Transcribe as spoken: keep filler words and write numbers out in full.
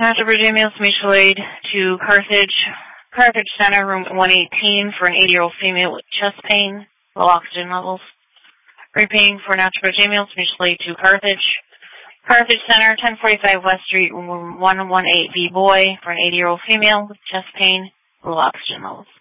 Natural Virginia Meals mutual aid to Carthage, Carthage Center, room one eighteen, for an eighty-year-old female with chest pain, low oxygen levels. Repaying for Natural Virginia Meals mutual aid to Carthage, Carthage Center, ten forty-five West Street, room one eighteen B, boy, for an eighty-year-old female with chest pain, low oxygen levels.